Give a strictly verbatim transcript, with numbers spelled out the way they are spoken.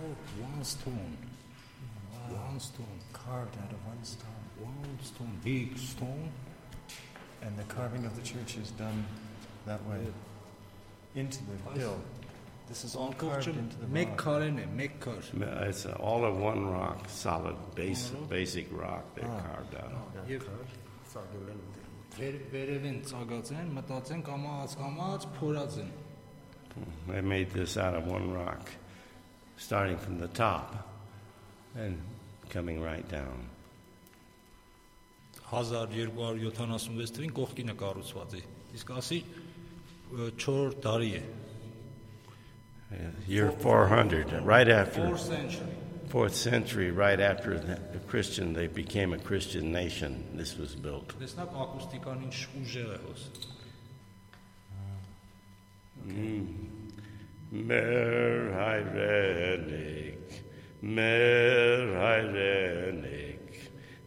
all one stone. Wow. One stone. Carved out of one stone. One stone. Big stone. And the carving of the church is done that way. Into the hill. This is all carved into the Make rock. քարեն է, մեկ քար. It's all of one rock, solid, base, basic rock they carved out. Եվ վեր- վերևեն ծագած են, մտած են, կամաց, կամաց, փորած են։ They made this out of one rock, starting from the top and coming right down. հազար երկու հարյուր յոթանասունվեց թվին կողքինը կառուցված է։ Իսկ ասի չորրորդ դարի է։ Yeah, year four hundred, right after fourth century. fourth century, right after the the Christian, they became a Christian nation. This was built. Տեսնակ ակուստիկան ինչ ուժեղ է հոս։ Mer Hyrenik, Mer Hyrenik.